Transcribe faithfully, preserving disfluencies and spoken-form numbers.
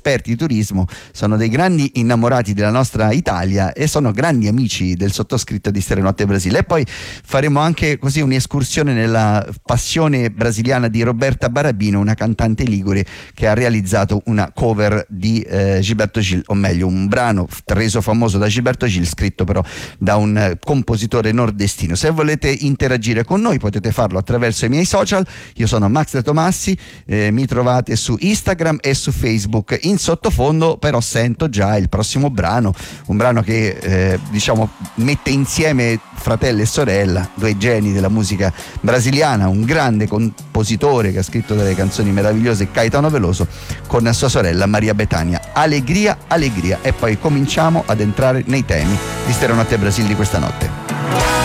esperti di turismo, sono dei grandi innamorati della nostra Italia e sono grandi amici del sottoscritto di Stereonotte Brasile. E poi faremo anche così un'escursione nella passione brasiliana di Roberta Barabino, una cantante ligure che ha realizzato una cover di eh, Gilberto Gil, o meglio un brano reso famoso da Gilberto Gil, scritto però da un eh, compositore nordestino. Se volete interagire con noi potete farlo attraverso i miei social. Io sono Max De Tomassi, eh, mi trovate su Instagram e su Facebook. In sottofondo però sento già il prossimo brano, un brano che eh, diciamo mette insieme fratello e sorella, due geni della musica brasiliana, un grande compositore che ha scritto delle canzoni meravigliose, Caetano Veloso, con sua sorella Maria Bethania. Allegria, allegria. E poi cominciamo ad entrare nei temi di Stereonotte Brasile di questa notte.